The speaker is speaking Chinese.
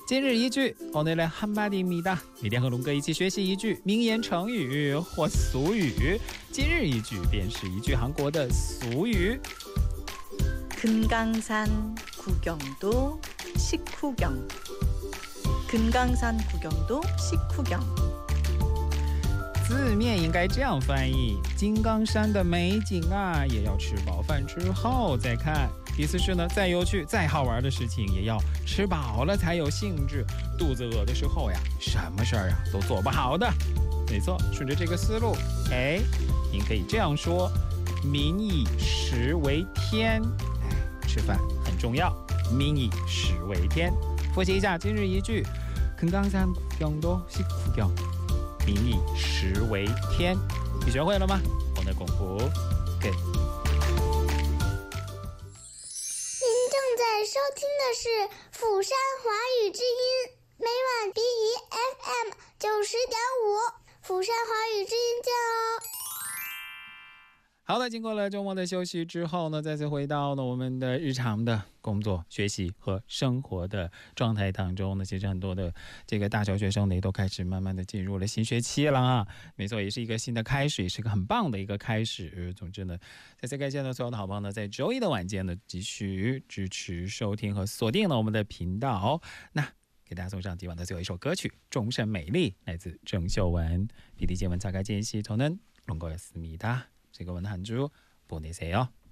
今日一句 오늘의 한마디입니다. 每天和龙哥一起学习一句名言成语或俗语。今日一句便是一句韩国的俗语。 금강산 구경도 식후경. 금강산 구경도 식후경. 字面应该这样翻译：金刚山的美景啊，也要吃饱饭之后再看。意思是呢，再有趣、再好玩的事情，也要吃饱了才有兴致。肚子饿的时候呀，什么事儿呀都做不好的。没错，顺着这个思路，您可以这样说：民以食为天。吃饭很重要，民以食为天。复习一下今日一句：금강산 구경도 식후경。民以食为天。你学会了吗？我的功夫给。 您正在收听的是釜山华语之音，每晚 BEFM 90.5，釜山华语之音见哦。 好的，经过了周末的休息之后呢，再次回到了我们的日常的工作、学习和生活的状态当中呢，其实很多的这个大小学生呢，也都开始慢慢的进入了新学期了啊。没错，也是一个新的开始，也是个很棒的一个开始。总之呢，再次感谢呢所有的好朋友呢，在周一的晚间呢，继续支持收听和锁定了我们的频道。那给大家送上今晚的最后一首歌曲《终身美丽》，来自郑秀文。비디제만 작가 진씨 저는 롱거였습니다. 즐거운 한 주 보내세요.